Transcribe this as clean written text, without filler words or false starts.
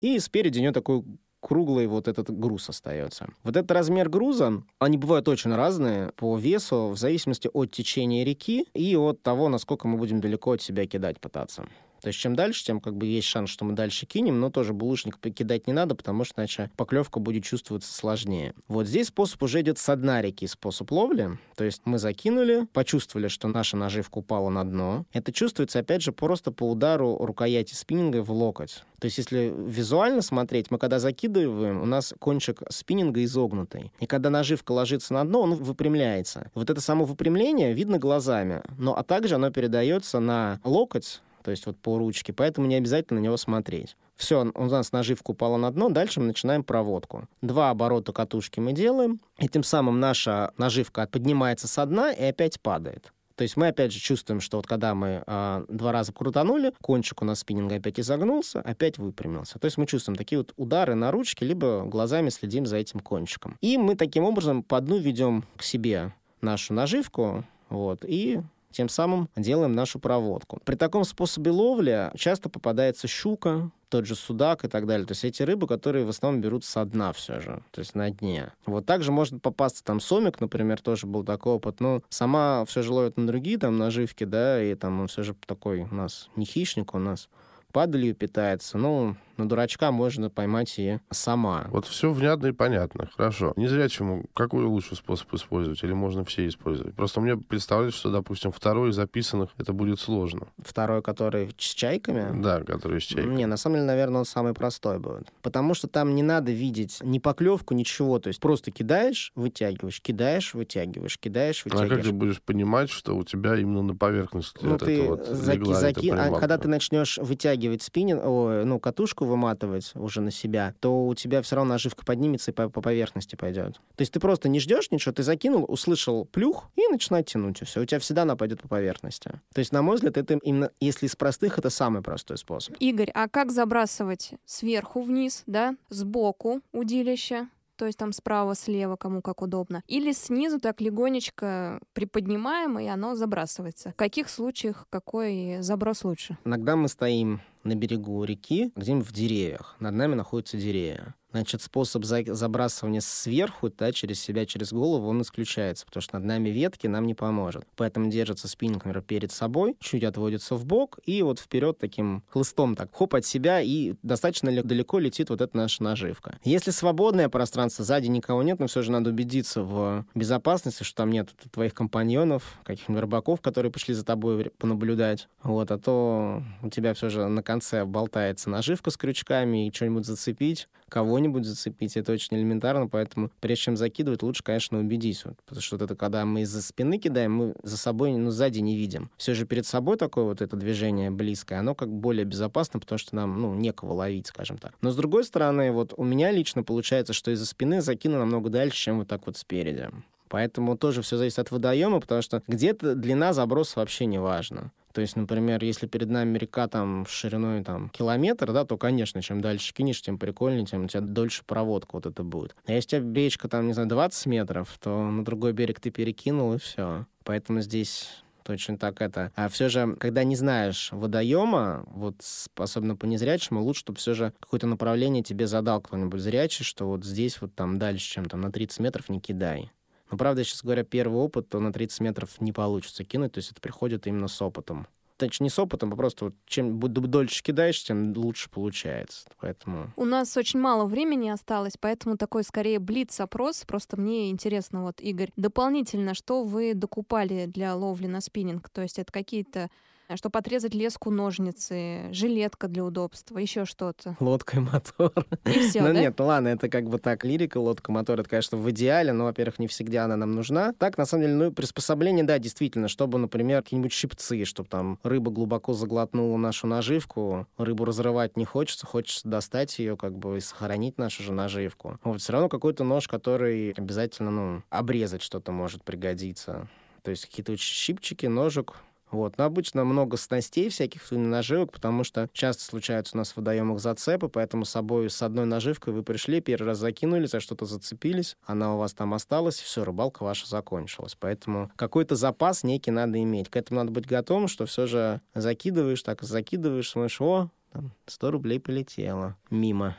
и спереди у нее такой круглый вот этот груз остается. Вот этот размер груза, они бывают очень разные по весу, в зависимости от течения реки и от того, насколько мы будем далеко от себя кидать пытаться. То есть чем дальше, тем как бы есть шанс, что мы дальше кинем, но тоже булыжник кидать не надо, потому что иначе поклевка будет чувствоваться сложнее. Вот здесь способ уже идет со дна реки, способ ловли. То есть мы закинули, почувствовали, что наша наживка упала на дно. Это чувствуется, опять же, просто по удару рукояти спиннинга в локоть. То есть если визуально смотреть, мы когда закидываем, у нас кончик спиннинга изогнутый. И когда наживка ложится на дно, он выпрямляется. Вот это само выпрямление видно глазами, а также оно передается на локоть, то есть вот по ручке, поэтому не обязательно на него смотреть. Все, у нас наживка упала на дно, дальше мы начинаем проводку. 2 оборота катушки мы делаем, и тем самым наша наживка поднимается со дна и опять падает. То есть мы опять же чувствуем, что вот когда мы 2 раза крутанули, кончик у нас спиннинга опять изогнулся, опять выпрямился. То есть мы чувствуем такие вот удары на ручке, либо глазами следим за этим кончиком. И мы таким образом по дну ведем к себе нашу наживку, и тем самым делаем нашу проводку. При таком способе ловли часто попадается щука, тот же судак и так далее. То есть эти рыбы, которые в основном берут со дна все же, то есть на дне. Вот также может попасться там сомик, например, тоже был такой опыт. Но сама все же ловит на другие там наживки, да, и там он все же такой у нас не хищник, у нас падалью питается. На дурачка можно поймать и сама. Вот все внятно и понятно. Хорошо. Незрячему какой лучший способ использовать? Или можно все использовать? Просто мне представляется, что, допустим, второй из записанных это будет сложно. Второй, который с чайками? Да, который с чайками. Не, на самом деле, наверное, он самый простой будет. Потому что там не надо видеть ни поклевку, ничего. То есть просто кидаешь, вытягиваешь, кидаешь, вытягиваешь, кидаешь, вытягиваешь. А как ты будешь понимать, что у тебя именно на поверхности ты легла эта приманка? когда ты начнешь вытягивать катушку выматывать уже на себя, то у тебя все равно наживка поднимется и по поверхности пойдет. То есть ты просто не ждешь ничего, ты закинул, услышал плюх и начинает тянуть, и все. У тебя всегда она пойдет по поверхности. То есть, на мой взгляд, это именно, если из простых, это самый простой способ. Игорь, а как забрасывать сверху вниз, да, сбоку удилища? То есть там справа, слева, кому как удобно. Или снизу так легонечко приподнимаем, и оно забрасывается. В каких случаях какой заброс лучше? Иногда мы стоим на берегу реки, где-нибудь в деревьях. Над нами находятся деревья. Значит, способ забрасывания сверху, через себя, через голову, он исключается, потому что над нами ветки нам не поможет. Поэтому держится спиннинг, например, перед собой, чуть отводится в бок и вот вперед таким хлыстом так хоп от себя, и достаточно далеко летит вот эта наша наживка. Если свободное пространство, сзади никого нет, но все же надо убедиться в безопасности, что там нет твоих компаньонов, каких-нибудь рыбаков, которые пришли за тобой понаблюдать. А то у тебя все же на конце болтается наживка с крючками, и что-нибудь зацепить, кого-нибудь зацепить, это очень элементарно, поэтому прежде чем закидывать, лучше, конечно, убедись. Потому что это когда мы из-за спины кидаем, мы за собой, сзади не видим. Все же перед собой такое это движение близкое, оно как более безопасно, потому что нам, некого ловить, скажем так. Но с другой стороны, у меня лично получается, что из-за спины закину намного дальше, чем вот так вот спереди. Поэтому тоже все зависит от водоема, потому что где-то длина заброса вообще не важна. То есть, например, если перед нами река шириной километр, да, то, конечно, чем дальше кинешь, тем прикольнее, тем у тебя дольше проводка это будет. А если у тебя речка 20 метров, то на другой берег ты перекинул, и все. Поэтому здесь точно так это. А все же, когда не знаешь водоема, особенно по незрячему, лучше, чтобы все же какое-то направление тебе задал кто-нибудь зрячий, что здесь дальше, чем на 30 метров не кидай. Но, правда, сейчас говоря, первый опыт, то на 30 метров не получится кинуть, то есть это приходит именно с опытом. Точнее, не с опытом, а просто чем дольше кидаешь, тем лучше получается. Поэтому... У нас очень мало времени осталось, поэтому такой скорее блиц-опрос. Просто мне интересно, Игорь, дополнительно, что вы докупали для ловли на спиннинг? То есть это какие-то, чтобы отрезать леску, ножницы, жилетка для удобства, еще что-то. Лодка и мотор. И все, да? Нет, ладно, это так, лирика, лодка, мотор, это, конечно, в идеале, но, во-первых, не всегда она нам нужна. Так, на самом деле, приспособление, да, действительно, чтобы, например, какие-нибудь щипцы, чтобы рыба глубоко заглотнула нашу наживку, рыбу разрывать не хочется достать ее, и сохранить нашу же наживку. Все равно какой-то нож, который обязательно, обрезать что-то может пригодиться. То есть какие-то щипчики, ножик. Но обычно много снастей всяких наживок, потому что часто случаются у нас в водоемах зацепы, поэтому с одной наживкой вы пришли, первый раз закинули, за что-то зацепились, она у вас там осталась, и все, рыбалка ваша закончилась. Поэтому какой-то запас некий надо иметь. К этому надо быть готовым, что все же закидываешь, смотришь, там 100 рублей полетело мимо.